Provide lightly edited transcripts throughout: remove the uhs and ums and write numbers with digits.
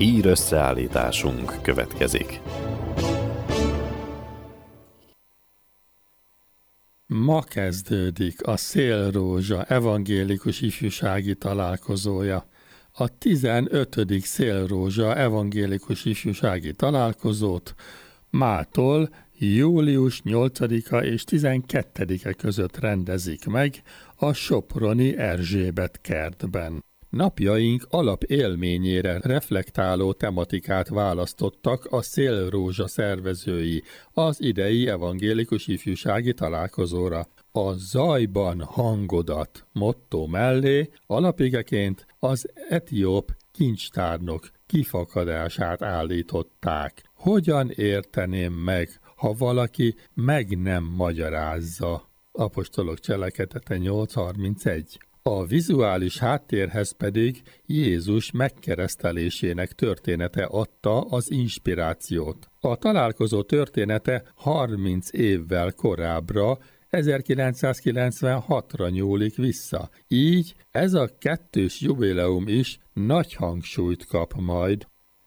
Hír összeállításunk következik. Ma kezdődik a Szélrózsa evangélikus ifjúsági találkozója. A 15. Szélrózsa evangélikus ifjúsági találkozót mától július 8-a és 12-e között rendezik meg a soproni Erzsébet kertben. Napjaink alapélményére reflektáló tematikát választottak a Szélrózsa szervezői az idei evangélikus ifjúsági találkozóra. A zajban hangodat motto mellé alapigeként az etióp kincstárnok kifakadását állították. Hogyan érteném meg, ha valaki meg nem magyarázza? Apostolok cselekedete 8.31. A vizuális háttérhez pedig Jézus megkeresztelésének története adta az inspirációt. A találkozó története 30 évvel korábbra, 1996-ra nyúlik vissza. Így ez a kettős jubileum is nagy hangsúlyt kap majd.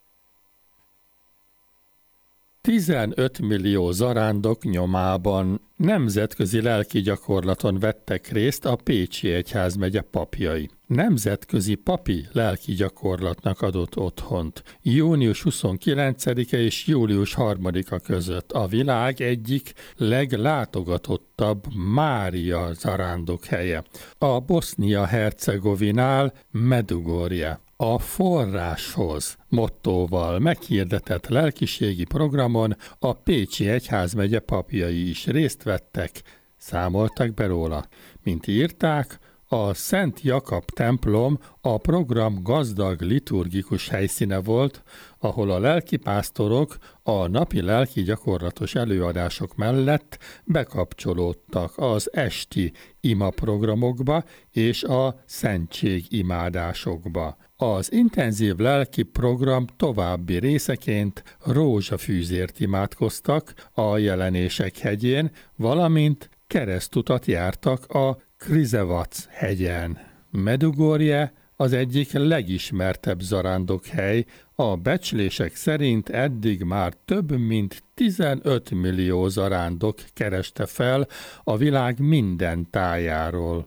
15 millió zarándok nyomában nemzetközi lelki gyakorlaton vettek részt a Pécsi Egyházmegye papjai. Nemzetközi papi lelki gyakorlatnak adott otthont június 29-e és július 3-a között a világ egyik leglátogatottabb Mária zarándok helye, a Bosznia-Hercegovinál Medugorje. A forráshoz mottóval meghirdetett lelkiségi programon a Pécsi Egyházmegye papjai is részt vettek, számoltak be róla. Mint írták, a Szent Jakab templom a program gazdag liturgikus helyszíne volt, ahol a lelkipásztorok a napi lelki gyakorlatos előadások mellett bekapcsolódtak az esti imaprogramokba és a szentségimádásokba. Az intenzív lelki program további részeként rózsafűzért imádkoztak a Jelenések hegyén, valamint keresztutat jártak a Krizevac hegyen. Medugorje az egyik legismertebb zarándokhely, a becslések szerint eddig már több mint 15 millió zarándok kereste fel a világ minden tájáról.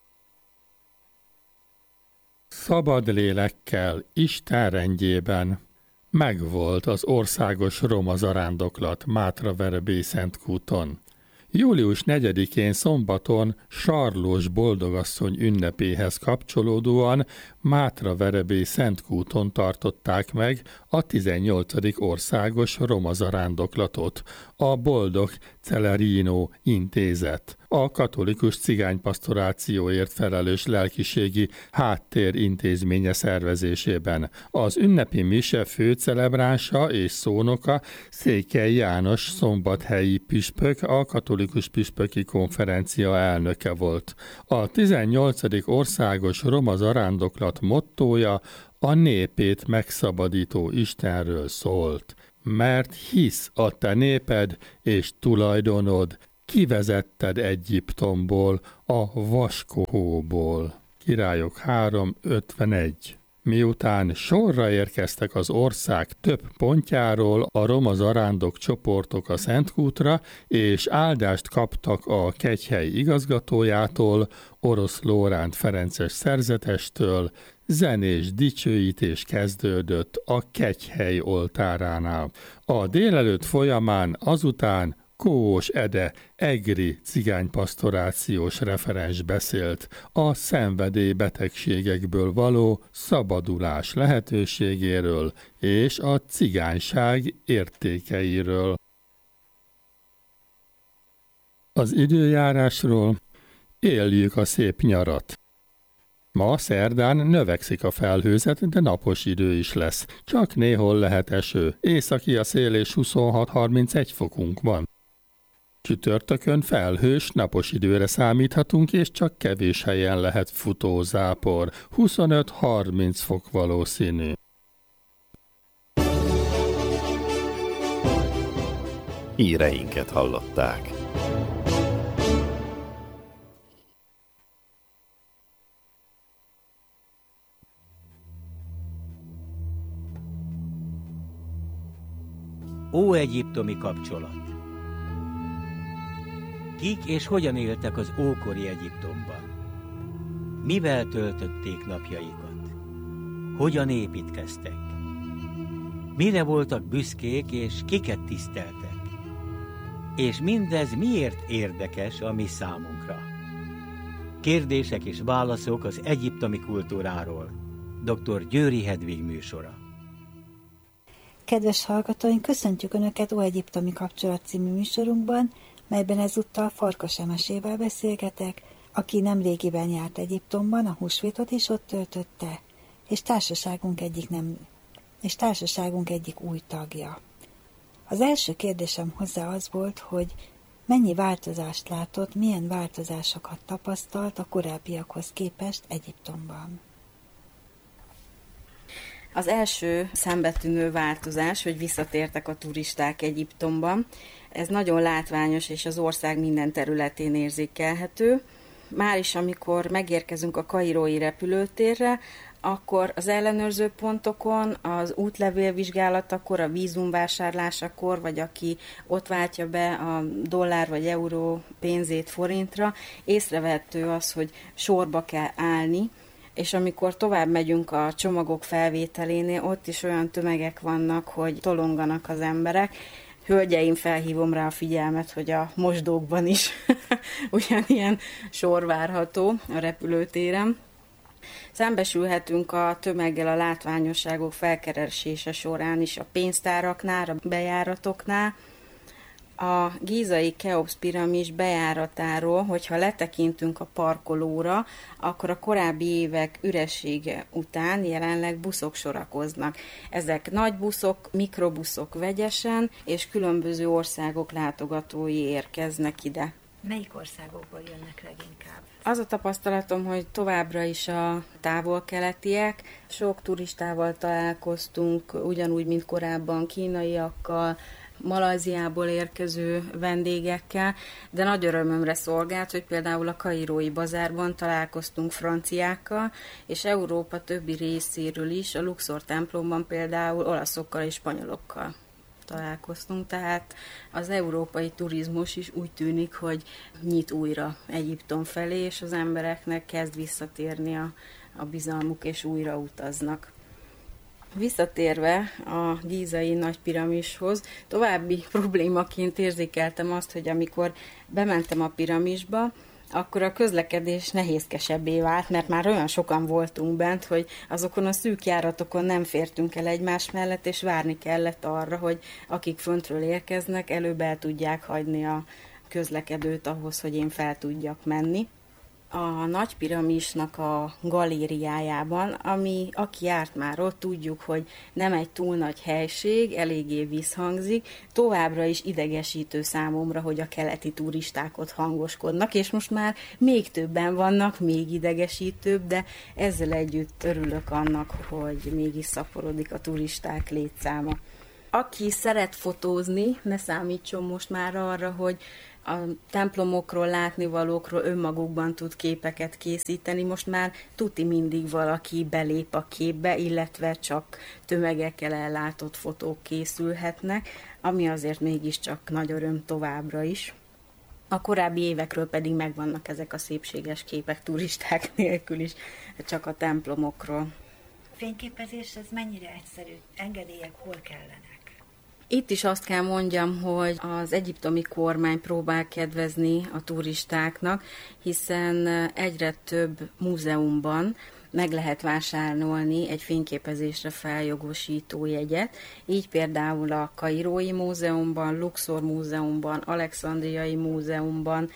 Szabad lélekkel, Isten rendjében megvolt az országos roma zarándoklat Mátraverebélye-Szentkúton. Július 4-én szombaton Sarlós boldogasszony ünnepéhez kapcsolódóan Mátraverebélye-Szentkúton tartották meg a 18. országos roma zarándoklatot, a Boldog Celerino intézet, a katolikus cigánypasztorációért felelős lelkiségi háttér intézménye szervezésében. Az ünnepi mise főcelebránsa és szónoka Székely János szombathelyi püspök, a katolikus püspöki konferencia elnöke volt. A 18. országos roma zarándoklat mottója a népét megszabadító Istenről szólt. Mert hisz a te néped és tulajdonod, kivezetted Egyiptomból, a vaskohóból. Királyok 3.51. Miután sorra érkeztek az ország több pontjáról a roma zarándok csoportok a Szentkútra, és áldást kaptak a kegyhely igazgatójától, Orosz Lóránt Ferences szerzetestől, zenés dicsőítés kezdődött a kegyhely oltáránál. A délelőtt folyamán azután Kós Ede egri cigánypasztorációs referens beszélt a szenvedélybetegségekből való szabadulás lehetőségéről és a cigányság értékeiről. Az időjárásról: éljük a szép nyarat. Ma szerdán növekszik a felhőzet, de napos idő is lesz. Csak néhol lehet eső. Északi a szél és 26-31 fokunk van. Csütörtökön felhős, napos időre számíthatunk, és csak kevés helyen lehet futózápor. 25-30 fok valószínű. Híreinket hallották. Óegyiptomi kapcsolat. Kik és hogyan éltek az ókori Egyiptomban? Mivel töltötték napjaikat? Hogyan építkeztek? Mire voltak büszkék és kiket tiszteltek? És mindez miért érdekes a mi számunkra? Kérdések és válaszok az egyiptomi kultúráról. Dr. Győri Hedvig műsora. Kedves hallgatóink, köszöntjük Önöket Óegyiptomi kapcsolat című műsorunkban, melyben ezúttal Farkas Emesével beszélgetek, aki nemrégiben járt Egyiptomban, a húsvétot is ott töltötte, és társaságunk egyik új tagja. Az első kérdésem hozzá az volt, hogy mennyi változást látott, milyen változásokat tapasztalt a korábbiakhoz képest Egyiptomban. Az első szembetűnő változás, hogy visszatértek a turisták Egyiptomban. Ez nagyon látványos, és az ország minden területén érzékelhető. Már is, amikor megérkezünk a kairói repülőtérre, akkor az ellenőrző pontokon, az útlevélvizsgálatakor, a vízumvásárlásakor, vagy aki ott váltja be a dollár vagy euró pénzét forintra, észrevehető az, hogy sorba kell állni, és amikor tovább megyünk a csomagok felvételénél, ott is olyan tömegek vannak, hogy tolonganak az emberek. Hölgyeim, felhívom rá a figyelmet, hogy a mosdókban is ugyanilyen sor várható a repülőtéren. Szembesülhetünk a tömeggel a látványosságok felkeresése során is a pénztáraknál, a bejáratoknál. A gízai Keops piramis bejáratáról, hogyha letekintünk a parkolóra, akkor a korábbi évek üressége után jelenleg buszok sorakoznak. Ezek nagy buszok, mikrobuszok vegyesen, és különböző országok látogatói érkeznek ide. Melyik országokból jönnek leginkább? Az a tapasztalatom, hogy továbbra is a távol-keletiek. Sok turistával találkoztunk, ugyanúgy, mint korábban kínaiakkal, Malajziából érkező vendégekkel, de nagy örömömre szolgált, hogy például a kairói bazárban találkoztunk franciákkal, és Európa többi részéről is, a Luxor templomban például olaszokkal és spanyolokkal találkoztunk, tehát az európai turizmus is úgy tűnik, hogy nyit újra Egyiptom felé, és az embereknek kezd visszatérni a bizalmuk, és újra utaznak. Visszatérve a gízai nagy piramishoz, további problémaként érzékeltem azt, hogy amikor bementem a piramisba, akkor a közlekedés nehézkesebbé vált, mert már olyan sokan voltunk bent, hogy azokon a szűk járatokon nem fértünk el egymás mellett, és várni kellett arra, hogy akik föntről érkeznek, előbb el tudják hagyni a közlekedőt ahhoz, hogy én fel tudjak menni. A nagy piramisnak a galériájában, aki járt már ott, tudjuk, hogy nem egy túl nagy helység, eléggé visszhangzik, továbbra is idegesítő számomra, hogy a keleti turisták ott hangoskodnak, és most már még többen vannak, még idegesítőbb, de ezzel együtt örülök annak, hogy mégis szaporodik a turisták létszáma. Aki szeret fotózni, ne számítson most már arra, hogy a templomokról, látnivalókról önmagukban tud képeket készíteni. Most már tuti mindig valaki belép a képbe, illetve csak tömegekkel ellátott fotók készülhetnek, ami azért mégiscsak nagy öröm továbbra is. A korábbi évekről pedig megvannak ezek a szépséges képek turisták nélkül is, csak a templomokról. A fényképezés ez mennyire egyszerű? Engedélyek hol kellenek? Itt is azt kell mondjam, hogy az egyiptomi kormány próbál kedvezni a turistáknak, hiszen egyre több múzeumban meg lehet vásárolni egy fényképezésre feljogosító jegyet. Így például a Kairói Múzeumban, Luxor Múzeumban, Alexandriai Múzeumban.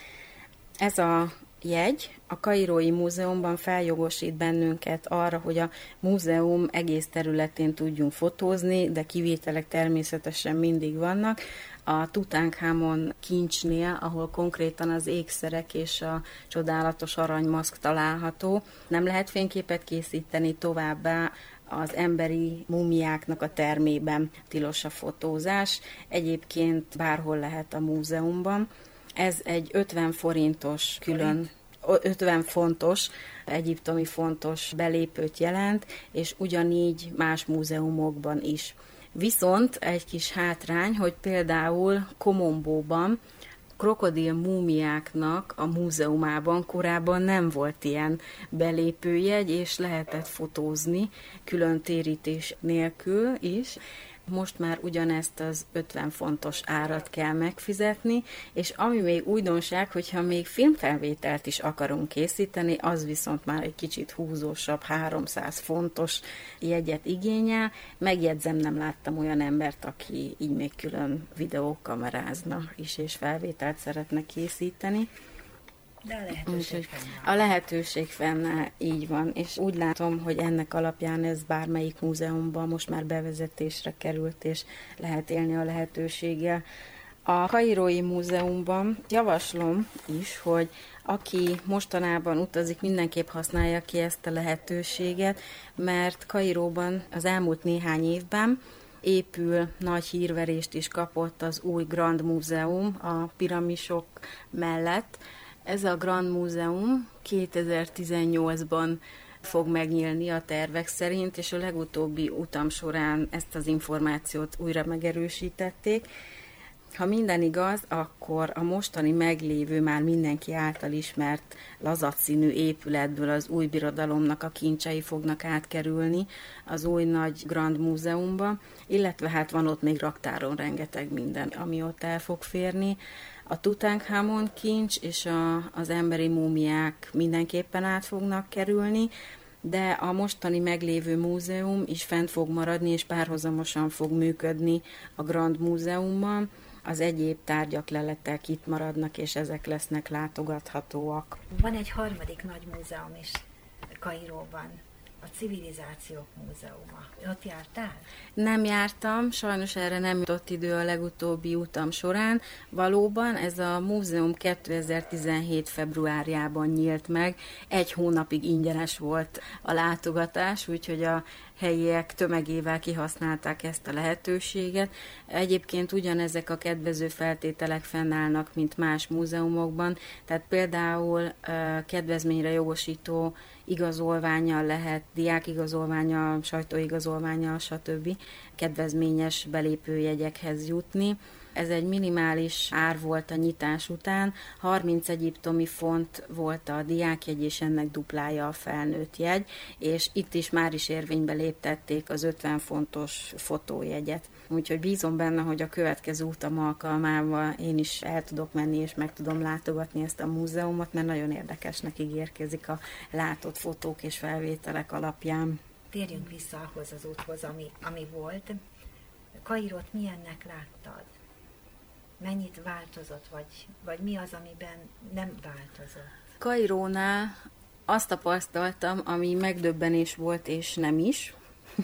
Ez a jegy a Kairói Múzeumban feljogosít bennünket arra, hogy a múzeum egész területén tudjunk fotózni, de kivételek természetesen mindig vannak. A Tutankamon kincsnél, ahol konkrétan az ékszerek és a csodálatos aranymaszk található, nem lehet fényképet készíteni, továbbá az emberi mumiáknak a termében tilos a fotózás. Egyébként bárhol lehet a múzeumban. Ez egy 50 forintos külön, 50 fontos, egyiptomi fontos belépőt jelent, és ugyanígy más múzeumokban is. Viszont egy kis hátrány, hogy például Komombóban krokodil múmiáknak a múzeumában korábban nem volt ilyen belépőjegy, és lehetett fotózni külön térítés nélkül is. Most már ugyanezt az 50 fontos árat kell megfizetni, és ami még újdonság, hogyha még filmfelvételt is akarunk készíteni, az viszont már egy kicsit húzósabb, 300 fontos jegyet igényel. Megjegyzem, nem láttam olyan embert, aki így még külön videókamerázna is, és felvételt szeretne készíteni. De a lehetőség fennáll. A lehetőség fennáll, így van, és úgy látom, hogy ennek alapján ez bármelyik múzeumban most már bevezetésre került, és lehet élni a lehetőséggel. A Kairói Múzeumban javaslom is, hogy aki mostanában utazik, mindenképp használja ki ezt a lehetőséget, mert Kairóban az elmúlt néhány évben épül, nagy hírverést is kapott az új Grand Múzeum a piramisok mellett. Ez a Grand Múzeum 2018-ban fog megnyílni a tervek szerint, és a legutóbbi utam során ezt az információt újra megerősítették. Ha minden igaz, akkor a mostani meglévő, már mindenki által ismert lazatszínű épületből az új birodalomnak a kincsei fognak átkerülni az új nagy Grand Múzeumba, illetve hát van ott még raktáron rengeteg minden, ami ott el fog férni. A Tutankamon kincs és az emberi múmiák mindenképpen át fognak kerülni, de a mostani meglévő múzeum is fent fog maradni, és párhuzamosan fog működni a Grand Múzeummal. Az egyéb tárgyak, leletek itt maradnak, és ezek lesznek látogathatóak. Van egy harmadik nagy múzeum is Kairóban, a Civilizációk Múzeuma. Ott jártál? Nem jártam, sajnos erre nem jutott idő a legutóbbi utam során. Valóban ez a múzeum 2017. februárjában nyílt meg, egy hónapig ingyenes volt a látogatás, úgyhogy a helyiek tömegével kihasználták ezt a lehetőséget. Egyébként ugyanezek a kedvező feltételek fennállnak, mint más múzeumokban, tehát például kedvezményre jogosító igazolvánnyal lehet, diákigazolvánnyal, sajtóigazolvánnyal, stb. Kedvezményes belépőjegyekhez jutni. Ez egy minimális ár volt a nyitás után, 30 egyiptomi font volt a diákjegy, és ennek duplája a felnőtt jegy, és itt is már is érvénybe léptették az 50 fontos fotójegyet. Úgyhogy bízom benne, hogy a következő utam alkalmával én is el tudok menni, és meg tudom látogatni ezt a múzeumot, mert nagyon érdekesnek ígérkezik a látott fotók és felvételek alapján. Térjünk vissza ahhoz az úthoz, ami volt. Kairót milyennek láttad? Mennyit változott, vagy mi az, amiben nem változott? Kairónál azt tapasztaltam, ami megdöbbenés volt, és nem is,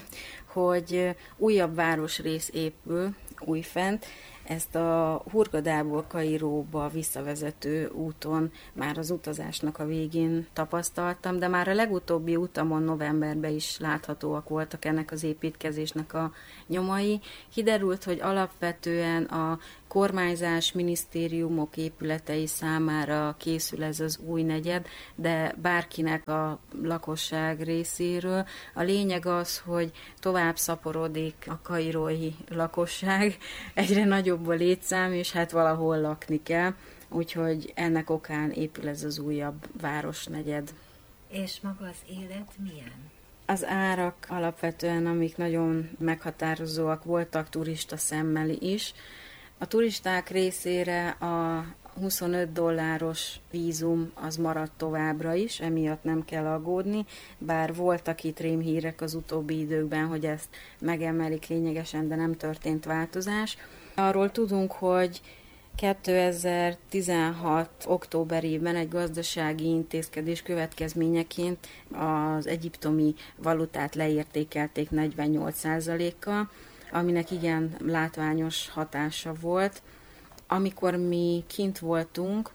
hogy újabb városrész épül újfent. Ezt a Hurgadából Kairóba visszavezető úton már az utazásnak a végén tapasztaltam, de már a legutóbbi utamon novemberben is láthatóak voltak ennek az építkezésnek a nyomai. Kiderült, hogy alapvetően a kormányzás, minisztériumok épületei számára készül ez az új negyed, de bárkinek a lakosság részéről. A lényeg az, hogy tovább szaporodik a kairói lakosság, egyre nagyobb a létszám, és hát valahol lakni kell, úgyhogy ennek okán épül ez az újabb városnegyed. És maga az élet milyen? Az árak alapvetően, amik nagyon meghatározóak voltak turista szemmel is. A turisták részére a $25 vízum az maradt továbbra is, emiatt nem kell aggódni, bár voltak itt rémhírek az utóbbi időkben, hogy ezt megemelik lényegesen, de nem történt változás. Arról tudunk, hogy 2016. októberében egy gazdasági intézkedés következményeként az egyiptomi valutát leértékelték 48%-kal, aminek igen látványos hatása volt. Amikor mi kint voltunk,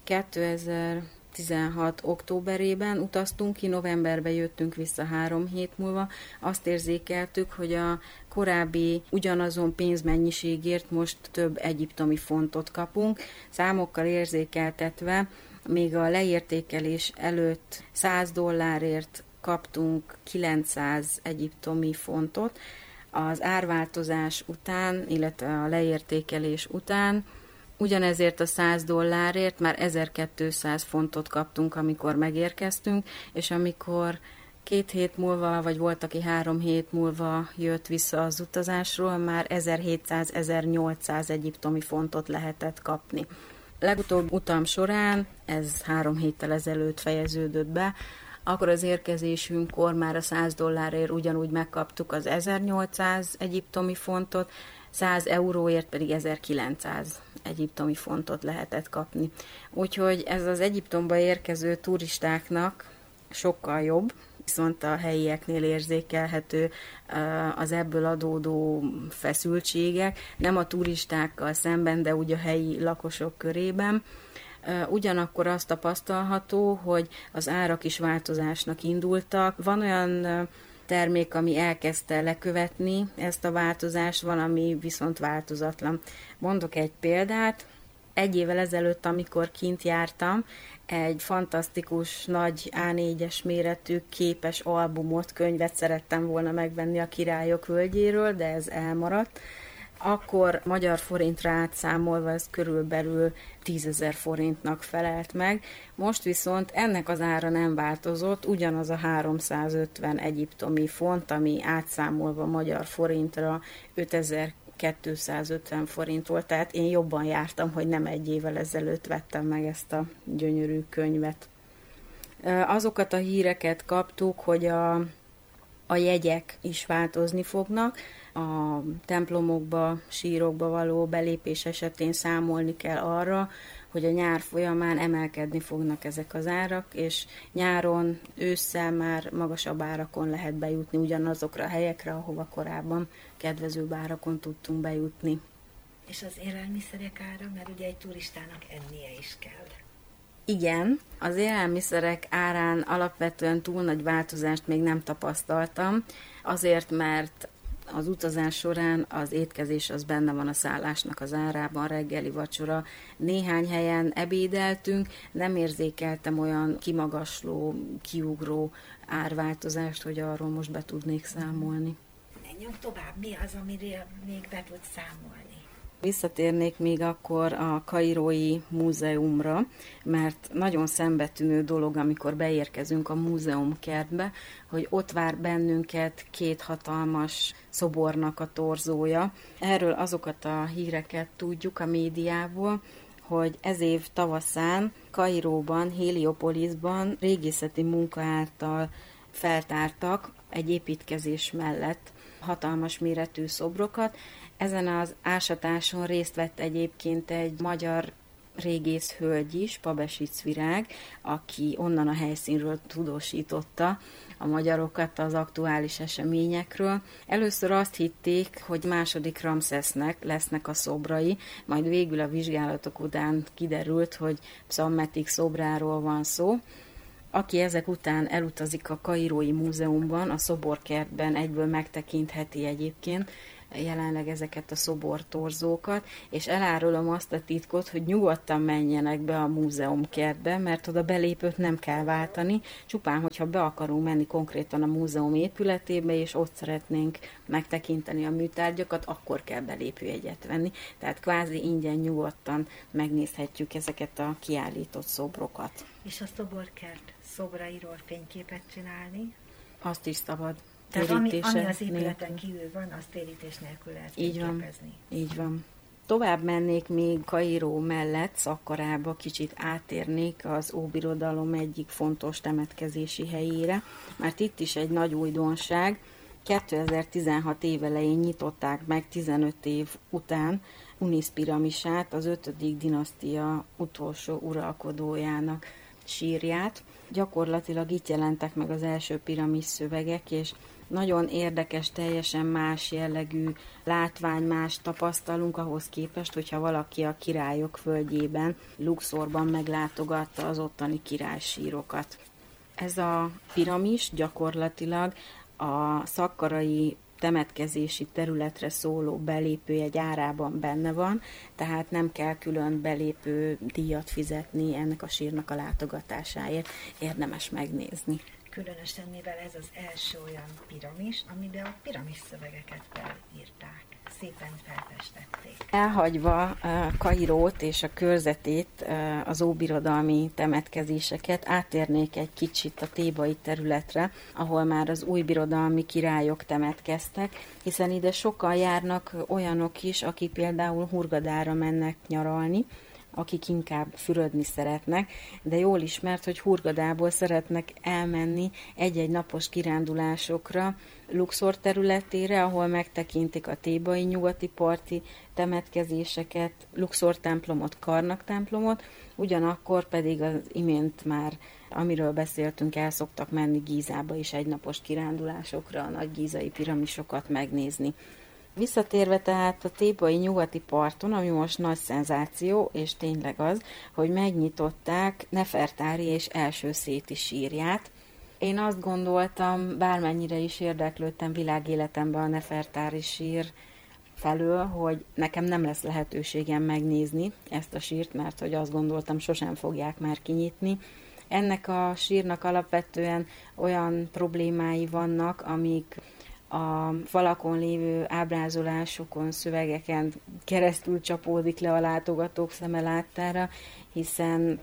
2016. októberében utaztunk ki, novemberben jöttünk vissza 3 hét múlva, azt érzékeltük, hogy a korábbi ugyanazon pénzmennyiségért most több egyiptomi fontot kapunk, számokkal érzékeltetve, még a leértékelés előtt $100 kaptunk 900 egyiptomi fontot, Az árváltozás után, illetve a leértékelés után ugyanezért a $100 már 1200 fontot kaptunk, amikor megérkeztünk, és amikor 2 hét múlva, vagy volt, aki 3 hét múlva jött vissza az utazásról, már 1700-1800 egyiptomi fontot lehetett kapni. Legutóbb utam során, ez 3 héttel ezelőtt fejeződött be, akkor az érkezésünkkor már a $100 ugyanúgy megkaptuk az 1800 egyiptomi fontot, 100 euróért pedig 1900 egyiptomi fontot lehetett kapni. Úgyhogy ez az Egyiptomba érkező turistáknak sokkal jobb, viszont a helyieknél érzékelhető az ebből adódó feszültségek, nem a turistákkal szemben, de úgy a helyi lakosok körében. Ugyanakkor azt tapasztalható, hogy az árak is változásnak indultak. Van olyan termék, ami elkezdte lekövetni ezt a változást, valami viszont változatlan. Mondok egy példát. 1 évvel ezelőtt, amikor kint jártam, egy fantasztikus, nagy A4-es méretű képes albumot, könyvet szerettem volna megvenni a Királyok völgyéről, de ez elmaradt. Akkor magyar forintra átszámolva ez körülbelül 10 000 forintnak felelt meg. Most viszont ennek az ára nem változott, ugyanaz a 350 egyiptomi font, ami átszámolva magyar forintra 5250 forint volt, tehát én jobban jártam, hogy nem 1 évvel ezelőtt vettem meg ezt a gyönyörű könyvet. Azokat a híreket kaptuk, hogy a jegyek is változni fognak, a templomokba, sírokba való belépés esetén számolni kell arra, hogy a nyár folyamán emelkedni fognak ezek az árak, és nyáron, ősszel már magasabb árakon lehet bejutni ugyanazokra a helyekre, ahova korábban kedvezőbb árakon tudtunk bejutni. És az élelmiszerek ára, mert ugye egy turistának ennie is kell. Igen, az élelmiszerek árán alapvetően túl nagy változást még nem tapasztaltam, azért, mert az utazás során az étkezés az benne van a szállásnak az árában, reggeli, vacsora. Néhány helyen ebédeltünk, nem érzékeltem olyan kimagasló, kiugró árváltozást, hogy arról most be tudnék számolni. Menjünk tovább, mi az, amiről még be tudsz számolni? Visszatérnék még akkor a Kairói múzeumra, mert nagyon szembetűnő dolog, amikor beérkezünk a múzeumkertbe, hogy ott vár bennünket 2 hatalmas szobornak a torzója. Erről azokat a híreket tudjuk a médiából, hogy ez év tavaszán Kairóban, Héliopolisban régészeti munka által feltártak egy építkezés mellett hatalmas méretű szobrokat. Ezen az ásatáson részt vett egyébként egy magyar régész hölgy is, Pabesic Virág, aki onnan a helyszínről tudósította a magyarokat az aktuális eseményekről. Először azt hitték, hogy második Ramszesznek lesznek a szobrai, majd végül a vizsgálatok után kiderült, hogy Psammetik szobráról van szó. Aki ezek után elutazik a Kairói Múzeumban, a szoborkertben egyből megtekintheti egyébként jelenleg ezeket a szobortorzókat, és elárulom azt a titkot, hogy nyugodtan menjenek be a múzeumkertbe, mert oda belépőt nem kell váltani, csupán, hogyha be akarunk menni konkrétan a múzeum épületébe, és ott szeretnénk megtekinteni a műtárgyakat, akkor kell belépőjegyet venni, tehát kvázi ingyen nyugodtan megnézhetjük ezeket a kiállított szobrokat. És a szoborkert szobrairól fényképet csinálni? Azt is szabad. Tehát ami az épületen kívül van, azt térítés nélkül lehet fényképezni. Így van. Tovább mennék még Kairó mellett, Szakkarába, kicsit átérnék az Óbirodalom egyik fontos temetkezési helyére, mert itt is egy nagy újdonság. 2016 évelején nyitották meg 15 év után Unis piramisát, az 5. dinasztia utolsó uralkodójának sírját. Gyakorlatilag itt jelentek meg az első piramis szövegek, és nagyon érdekes, teljesen más jellegű látványmást tapasztalunk ahhoz képest, hogyha valaki a Királyok völgyében, Luxorban meglátogatta az ottani királysírokat. Ez a piramis gyakorlatilag a szakkarai temetkezési területre szóló belépőjegy árában benne van, tehát nem kell külön belépő díjat fizetni ennek a sírnak a látogatásáért, érdemes megnézni. Különösen, mivel ez az első olyan piramis, amiben a piramis szövegeket felírták, szépen felfestették. Elhagyva Kairót és a körzetét, az óbirodalmi temetkezéseket, átérnék egy kicsit a thébai területre, ahol már az új birodalmi királyok temetkeztek, hiszen ide sokan járnak olyanok is, akik például Hurgadára mennek nyaralni, akik inkább fürödni szeretnek, de jól ismert, hogy Hurgadából szeretnek elmenni egy-egy napos kirándulásokra Luxor területére, ahol megtekintik a thébai nyugati parti temetkezéseket, Luxor templomot, Karnak templomot, ugyanakkor pedig az imént már, amiről beszéltünk, el szoktak menni Gízába is egynapos kirándulásokra, a nagy gízai piramisokat megnézni. Visszatérve tehát a thébai nyugati parton, ami most nagy szenzáció, és tényleg az, hogy megnyitották Nefertári és első széti sírját. Én azt gondoltam, bármennyire is érdeklődtem világéletemben a Nefertári sír felől, hogy nekem nem lesz lehetőségem megnézni ezt a sírt, mert hogy azt gondoltam, sosem fogják már kinyitni. Ennek a sírnak alapvetően olyan problémái vannak, amik a falakon lévő ábrázolásokon, szövegeken keresztül csapódik le a látogatók szeme láttára, hiszen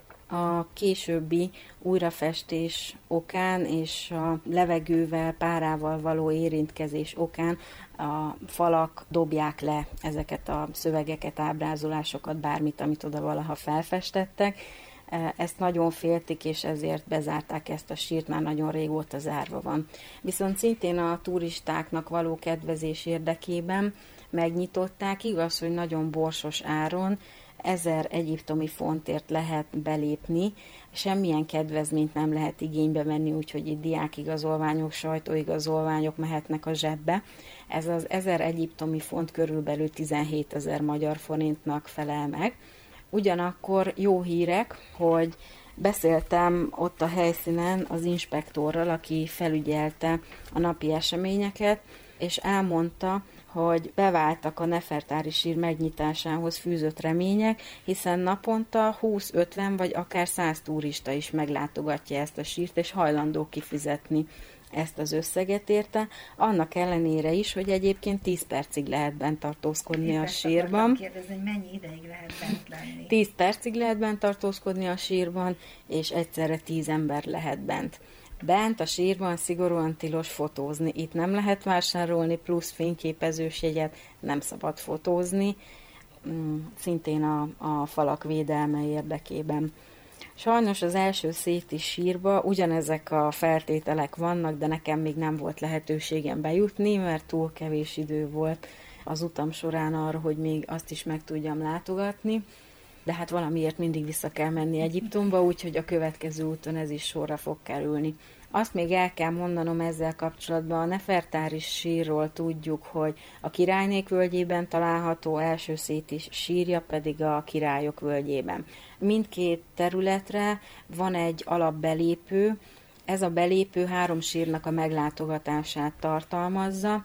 a későbbi újrafestés okán és a levegővel, párával való érintkezés okán a falak dobják le ezeket a szövegeket, ábrázolásokat, bármit, amit oda valaha felfestettek. Ezt nagyon féltik, és ezért bezárták ezt a sírt, már nagyon régóta zárva van. Viszont szintén a turistáknak való kedvezés érdekében megnyitották, igaz, hogy nagyon borsos áron, 1000 egyiptomi fontért lehet belépni, semmilyen kedvezményt nem lehet igénybe venni, úgyhogy itt diákigazolványok, sajtóigazolványok mehetnek a zsebbe. Ez az 1000 egyiptomi font körülbelül 17 000 magyar forintnak felel meg. Ugyanakkor jó hírek, hogy beszéltem ott a helyszínen az inspektorral, aki felügyelte a napi eseményeket, és elmondta, hogy beváltak a Nefertári sír megnyitásához fűzött remények, hiszen naponta 20-50 vagy akár 100 turista is meglátogatja ezt a sírt, és hajlandó kifizetni ezt az összeget érte, annak ellenére is, hogy egyébként 10 percig lehet bent tartózkodni a sírban. Kérdezni, hogy mennyi ideig lehet bent lenni? 10 percig lehet bent tartózkodni a sírban, és egyszerre 10 ember lehet bent. Bent a sírban szigorúan tilos fotózni. Itt nem lehet vásárolni plusz fényképezős jegyet, nem szabad fotózni, szintén a falak védelme érdekében. Sajnos az első széti sírba ugyanezek a feltételek vannak, de nekem még nem volt lehetőségem bejutni, mert túl kevés idő volt az utam során arra, hogy még azt is meg tudjam látogatni. De hát valamiért mindig vissza kell menni Egyiptomba, úgyhogy a következő úton ez is sorra fog kerülni. Azt még el kell mondanom ezzel kapcsolatban, a Nefertári sírról tudjuk, hogy a Királynék völgyében található első széti sírja pedig a Királyok völgyében. Mindkét területre van egy alapbelépő, ez a belépő 3 sírnak a meglátogatását tartalmazza,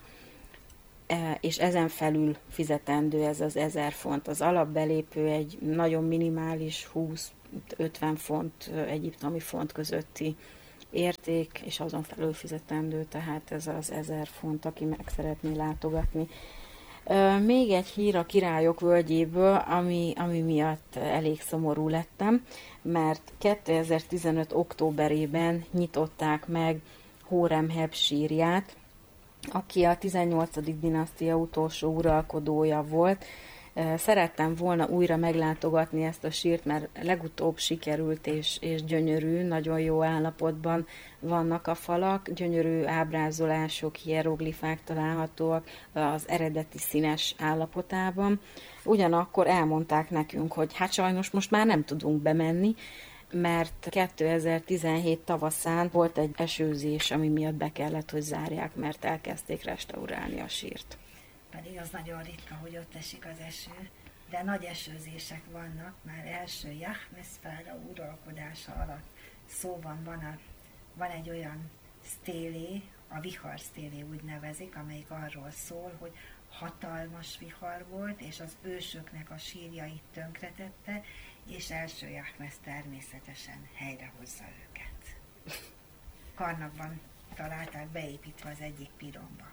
és ezen felül fizetendő ez az 1000 font. Az alapbelépő egy nagyon minimális 20-50 font, egyiptomi font közötti érték, és azon felül fizetendő, tehát ez az 1000 font, aki meg szeretné látogatni. Még egy hír a Királyok völgyéből, ami miatt elég szomorú lettem, mert 2015. októberében nyitották meg Hóremheb sírját, aki a 18. dinasztia utolsó uralkodója volt. Szerettem volna újra meglátogatni ezt a sírt, mert legutóbb sikerült és gyönyörű, nagyon jó állapotban vannak a falak, gyönyörű ábrázolások, hieroglifák találhatóak az eredeti színes állapotában. Ugyanakkor elmondták nekünk, hogy hát sajnos most már nem tudunk bemenni, mert 2017 tavaszán volt egy esőzés, ami miatt be kellett, hogy zárják, mert elkezdték restaurálni a sírt. Pedig az nagyon ritka, hogy ott esik az eső, de nagy esőzések vannak, már első Jahmesz fáraó uralkodása alatt szóban van egy olyan sztélé, a vihar sztélé úgy nevezik, amelyik arról szól, hogy hatalmas vihar volt, és az ősöknek a sírjait tönkretette, és első Jahmesz természetesen helyrehozza őket. Karnakban találták beépítve az egyik piromba.